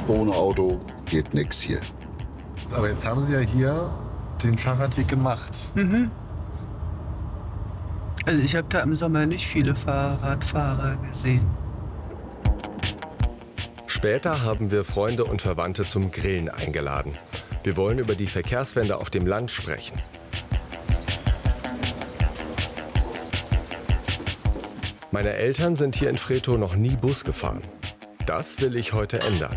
Ohne Auto geht nichts hier. Aber jetzt haben Sie ja hier den Fahrradweg gemacht. Mhm. Also ich habe da im Sommer nicht viele Fahrradfahrer gesehen. Später haben wir Freunde und Verwandte zum Grillen eingeladen. Wir wollen über die Verkehrswende auf dem Land sprechen. Meine Eltern sind hier in Fretow noch nie Bus gefahren. Das will ich heute ändern.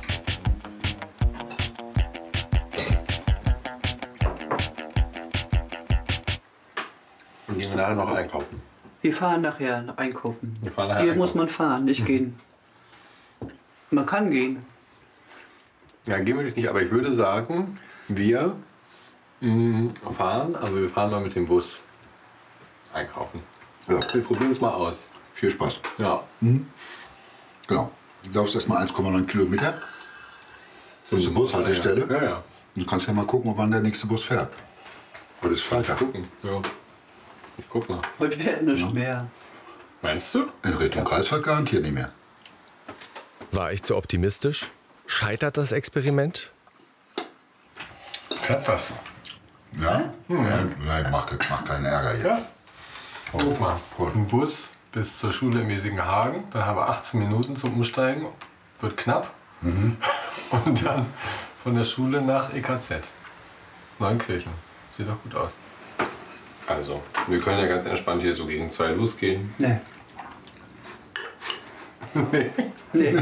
Und gehen wir nachher noch einkaufen. Wir fahren nachher einkaufen. Wir fahren nachher Hier einkaufen. muss man fahren, nicht gehen. Man kann gehen. Ja, gehen wir nicht, aber ich würde sagen, wir fahren, aber wir fahren mal mit dem Bus einkaufen. Ja. Wir probieren es mal aus. Viel Spaß. Ja. Genau. Du laufst erstmal 1,9 Kilometer zur Bushaltestelle. Ja, ja. Und du kannst ja mal gucken, wann der nächste Bus fährt. Heute ist Freitag. Gucken. Ja. Ich guck mal. Heute werden nicht mehr. Meinst du? In Richtung Kreisfahrt garantiert nicht mehr. War ich zu optimistisch? Scheitert das Experiment? Fährt was. Ja? Nein, mach keinen Ärger jetzt. Ja. Guck mal. Ein Bus bis zur Schule in Mesingenhagen. Dann haben wir 18 Minuten zum Umsteigen. Wird knapp. Und dann von der Schule nach EKZ. Neunkirchen. Sieht doch gut aus. Also, wir können ja ganz entspannt hier so gegen 2 losgehen. Nee. Nee.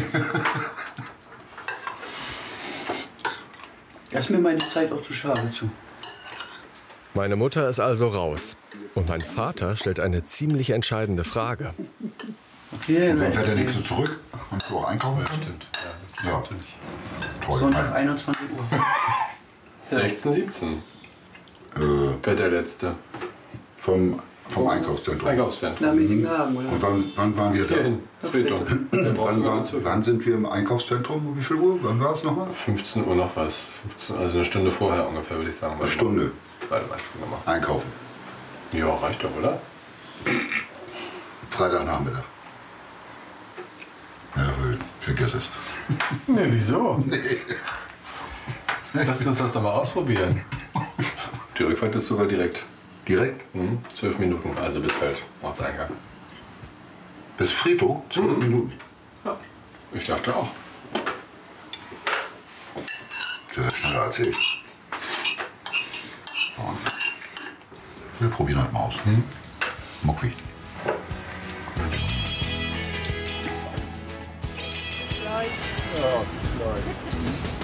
Da ist mir meine Zeit auch zu schade zu. Meine Mutter ist also raus. Und mein Vater stellt eine ziemlich entscheidende Frage. Okay, Und wann fährt der nächste zurück? Und du auch einkaufen Ja, kannst? stimmt. Ja, das ist Ja. natürlich. Toll. Sonntag 21 Uhr. 16, 17. Fährt der letzte. Vom Einkaufszentrum. Einkaufszentrum. Nach Mesingenhagen, oder? Und wann waren wir da? Hierhin. Friedhof. Der braucht Wann, nur war, ganz zurück. wann sind wir im Einkaufszentrum? Um wie viel Uhr? Wann war es nochmal? 15 Uhr noch was. 15, also eine Stunde vorher ungefähr, würde ich sagen. Eine Stunde. Warte mal, ich gucke mal. Einkaufen. Ja, reicht doch, oder? Freitagnachmittag. Ja, vergiss es. Nee, wieso? Lass uns das doch mal ausprobieren. Die Rückfahrt ist sogar direkt. Direkt? 12 Minuten, also bis halt Ortseingang. Bis Fretow? 12 Minuten. Ja. Ich dachte auch. Das ist schneller als ich. Wahnsinn. Wir probieren halt mal aus. Muckwi. Ja,